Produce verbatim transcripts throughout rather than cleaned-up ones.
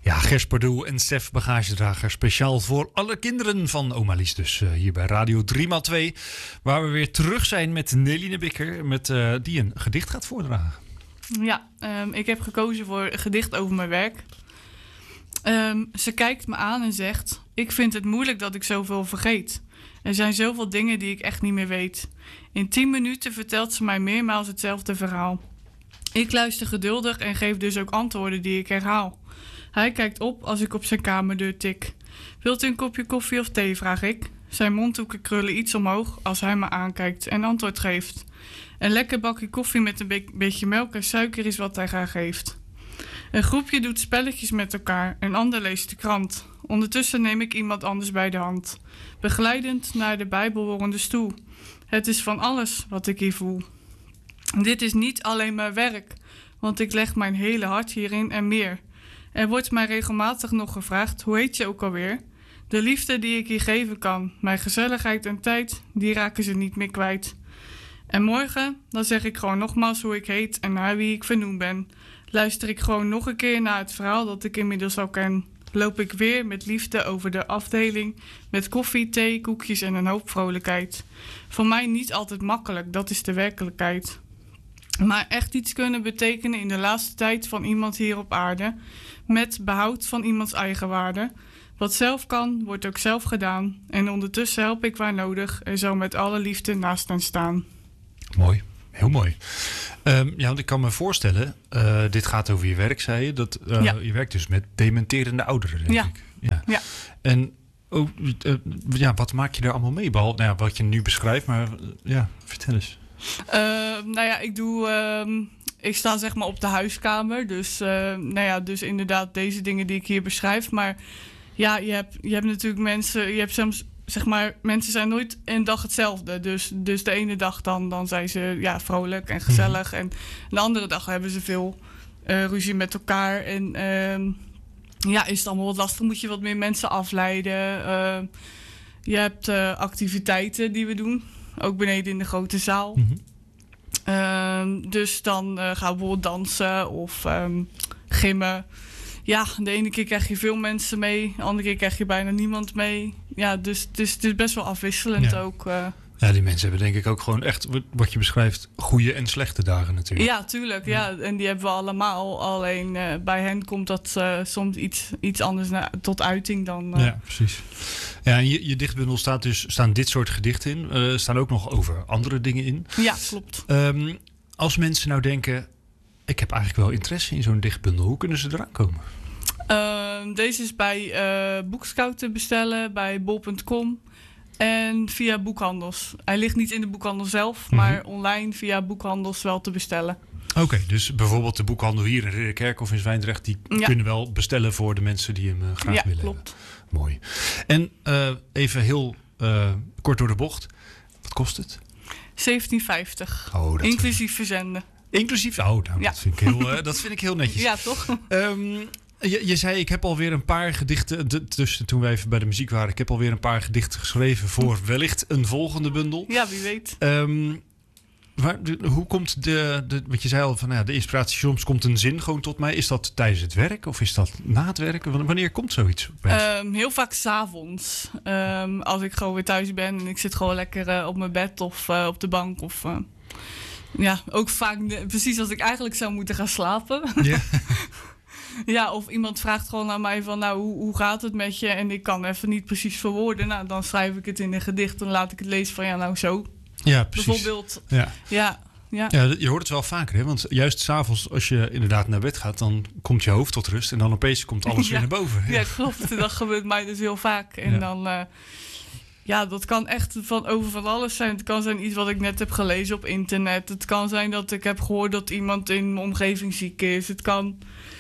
Ja, Gers Pardoel en Stef Bagagedrager. Speciaal voor alle kinderen van Oma Lies. Dus uh, hier bij Radio drie maal twee. Waar we weer terug zijn met Neline Bikker. Met, uh, die een gedicht gaat voordragen. Ja, um, ik heb gekozen voor een gedicht over mijn werk. Um, ze kijkt me aan en zegt: ik vind het moeilijk dat ik zoveel vergeet. Er zijn zoveel dingen die ik echt niet meer weet. In tien minuten vertelt ze mij meermaals hetzelfde verhaal. Ik luister geduldig en geef dus ook antwoorden die ik herhaal. Hij kijkt op als ik op zijn kamerdeur tik. Wilt u een kopje koffie of thee, vraag ik. Zijn mondhoeken krullen iets omhoog als hij me aankijkt en antwoord geeft. Een lekker bakje koffie met een be- beetje melk en suiker is wat hij graag heeft. Een groepje doet spelletjes met elkaar, een ander leest de krant. Ondertussen neem ik iemand anders bij de hand. Begeleidend naar de bijbelhorende stoel. Het is van alles wat ik hier voel. Dit is niet alleen mijn werk, want ik leg mijn hele hart hierin en meer. Er wordt mij regelmatig nog gevraagd: hoe heet je ook alweer? De liefde die ik hier geven kan, mijn gezelligheid en tijd, die raken ze niet meer kwijt. En morgen, dan zeg ik gewoon nogmaals hoe ik heet en naar wie ik vernoemd ben. Luister ik gewoon nog een keer naar het verhaal dat ik inmiddels al ken. Loop ik weer met liefde over de afdeling, met koffie, thee, koekjes en een hoop vrolijkheid. Voor mij niet altijd makkelijk, dat is de werkelijkheid. Maar echt iets kunnen betekenen in de laatste tijd van iemand hier op aarde, met behoud van iemands eigenwaarde. Wat zelf kan, wordt ook zelf gedaan. En ondertussen help ik waar nodig en zal met alle liefde naast hen staan. Mooi, heel mooi. Um, ja, want ik kan me voorstellen, uh, dit gaat over je werk, zei je. Dat, uh, ja. Je werkt dus met dementerende ouderen, denk ja. ik. Ja. ja. En oh, uh, ja, wat maak je er allemaal mee? Behalve nou ja, wat je nu beschrijft, maar uh, ja, vertel eens. Uh, nou ja, ik doe... Uh, ik sta zeg maar op de huiskamer. Dus, uh, nou ja, dus inderdaad deze dingen die ik hier beschrijf. Maar ja, je hebt, je hebt natuurlijk mensen... Je hebt soms, zeg maar, mensen zijn nooit een dag hetzelfde. Dus, dus de ene dag dan, dan zijn ze ja, vrolijk en gezellig. Mm-hmm. En de andere dag hebben ze veel uh, ruzie met elkaar. En uh, ja, is het allemaal wat lastig. Moet je wat meer mensen afleiden. Uh, je hebt uh, activiteiten die we doen. Ook beneden in de grote zaal. Mm-hmm. Um, dus dan uh, gaan we bijvoorbeeld dansen of um, gimmen. Ja, de ene keer krijg je veel mensen mee. De andere keer krijg je bijna niemand mee. Ja, dus het is, het is best wel afwisselend ja. ook. Uh. Ja, die mensen hebben denk ik ook gewoon echt, wat je beschrijft, goede en slechte dagen natuurlijk. Ja, tuurlijk. Ja. Ja. En die hebben we allemaal. Alleen uh, bij hen komt dat uh, soms iets, iets anders na, tot uiting dan... Uh. Ja, precies. Ja, en je, je dichtbundel staat dus, staan dit soort gedichten in. Er uh, staan ook nog over andere dingen in. Ja, klopt. Um, als mensen nou denken, ik heb eigenlijk wel interesse in zo'n dichtbundel. Hoe kunnen ze eraan komen? Uh, deze is bij uh, Boekscout te bestellen, bij bol punt com. En via boekhandels. Hij ligt niet in de boekhandel zelf, mm-hmm. maar online via boekhandels wel te bestellen. Oké, okay, dus bijvoorbeeld de boekhandel hier in Ridderkerk of in Zwijndrecht... die ja. kunnen wel bestellen voor de mensen die hem uh, graag ja, willen klopt. Hebben. Mooi. En uh, even heel uh, kort door de bocht. Wat kost het? zeventien vijftig. Oh, inclusief verzenden. Inclusief? Oh, nou, ja. dat, vind ik heel, uh, dat vind ik heel netjes. Ja, toch? Um, Je, je zei, ik heb alweer een paar gedichten... De, tussen toen wij even bij de muziek waren... ik heb alweer een paar gedichten geschreven... voor wellicht een volgende bundel. Ja, wie weet. Um, waar, de, hoe komt de, de... Want je zei al, van, nou ja, de inspiratie... soms komt een zin gewoon tot mij. Is dat tijdens het werk? Of is dat na het werk? Wanneer komt zoiets? Um, heel vaak 's avonds. Um, als ik gewoon weer thuis ben... en ik zit gewoon lekker uh, op mijn bed... of uh, op de bank. Of uh, ja, ook vaak... De, precies als ik eigenlijk zou moeten gaan slapen. Ja. Ja, of iemand vraagt gewoon aan mij van, nou, hoe, hoe gaat het met je? En ik kan even niet precies verwoorden. Nou, dan schrijf ik het in een gedicht en laat ik het lezen van, ja, nou, zo. Ja, precies. Bijvoorbeeld. Ja. Ja, ja. ja, je hoort het wel vaker, hè? Want juist 's avonds, als je inderdaad naar bed gaat, dan komt je hoofd tot rust en dan opeens komt alles ja. weer naar boven. Ja, ja klopt. Dat gebeurt mij dus heel vaak. En ja. dan... Uh, Ja, dat kan echt van over van alles zijn. Het kan zijn iets wat ik net heb gelezen op internet. Het kan zijn dat ik heb gehoord dat iemand in mijn omgeving ziek is. Het kan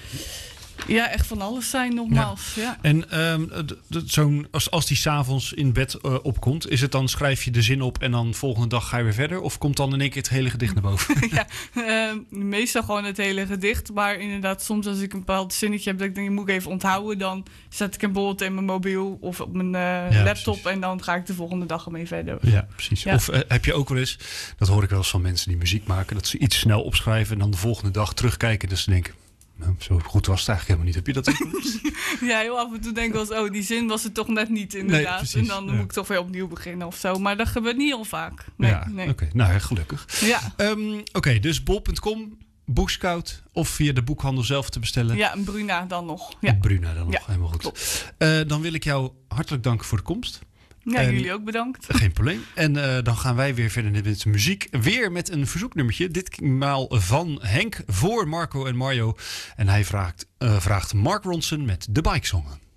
ja, echt van alles zijn, nogmaals. Ja. Ja. En um, d- d- zo'n, als, als die 's avonds in bed uh, opkomt, is het dan schrijf je de zin op en dan volgende dag ga je weer verder? Of komt dan in één keer het hele gedicht naar boven? Ja, uh, meestal gewoon het hele gedicht. Maar inderdaad, soms als ik een bepaald zinnetje heb dat ik denk, moet ik even onthouden, dan zet ik een bijvoorbeeld in mijn mobiel of op mijn uh, ja, laptop precies. En dan ga ik de volgende dag ermee verder. Ja, precies. Ja. Of uh, heb je ook wel eens, dat hoor ik wel eens van mensen die muziek maken, dat ze iets snel opschrijven en dan de volgende dag terugkijken dat ze denken, Nou, zo goed was het eigenlijk helemaal niet. Heb je dat ook wel eens? Ja, heel af en toe denk ik wel eens, oh, die zin was het toch net niet inderdaad. Nee, precies, en dan ja. moet ik toch weer opnieuw beginnen of zo. Maar dat gebeurt niet heel vaak. Nee, ja, nee. oké. Nou, ja, gelukkig. Ja. Um, oké, okay, dus bol punt com, Boekscout of via de boekhandel zelf te bestellen. Ja, en Bruna dan nog. Ja, Bruna dan nog, Ja, helemaal goed. Uh, dan wil ik jou hartelijk danken voor de komst. ja En jullie ook bedankt. Geen probleem. En uh, dan gaan wij weer verder met de muziek. Weer met een verzoeknummertje. Ditmaal van Henk voor Marco en Mario. En hij vraagt, uh, vraagt Mark Ronson met de Bike Song.